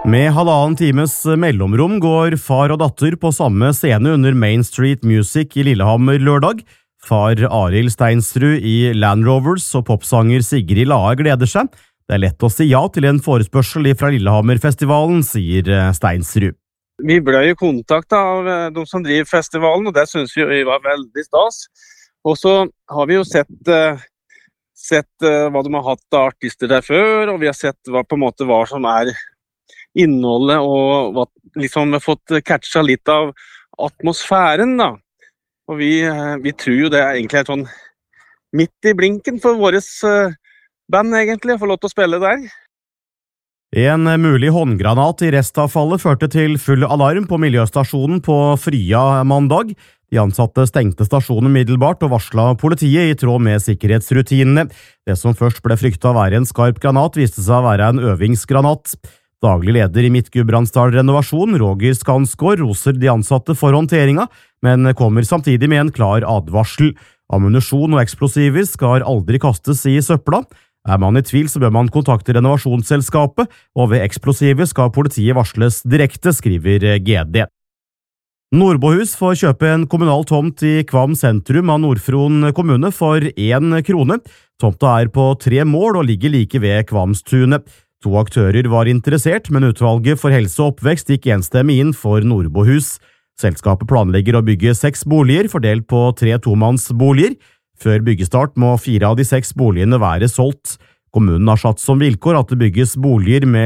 Med halvannen times mellomrom går far og datter på samme scene under Main Street Music i Lillehammer lørdag. Far Arild Steinsrud i Land Rovers og popsanger Sigrid Lae gleder seg. Det er lett å si ja til en forespørsel fra Lillehammerfestivalen, sier Steinsrud. Vi ble jo kontaktet av de som driver festivalen, og det synes vi var veldig stas. Og så har vi jo sett hva de har hatt av artister der før, og vi har sett hva som er innholdet, og liksom vi har fått catcha litt av atmosfæren da. Og vi tror jo det er egentlig sånn midt i blinken for våres band egentlig, å få lov til å spille der. En mulig håndgranat i restavfallet førte til full alarm på miljøstasjonen på Frya mandag. De ansatte stengte stasjonen middelbart og varslet politiet i tråd med sikkerhetsrutinene. Det som først ble fryktet å være en skarp granat viste seg å være en øvingsgranat. Daglig leder i Midt-Gudbrandsdal Renovasjon, Roger Skansgaard, roser de ansatte for håndteringa, men kommer samtidig med en klar advarsel. Ammunisjon og eksplosiver skal aldri kastes i søpla. Er man i tvil, så bør man kontakte renovasjonsselskapet, og ved eksplosiver skal politiet varsles direkte, skriver GD. Nordbohus får kjøpe en kommunal tomt i Kvam sentrum av Nord-Fron kommune for 1 krone. Tomta er på 3 mål og ligger like ved Kvamstunet. 2 aktører var interessert, men utvalget for helse og oppvekst gikk enstemmig inn for Nordbohus. Selskapet planlegger å bygge 6 boliger, fordelt på 3 tomannsboliger. Før byggestart må 4 av de 6 boligene være solgt. Kommunen har satt som vilkår at det bygges boliger med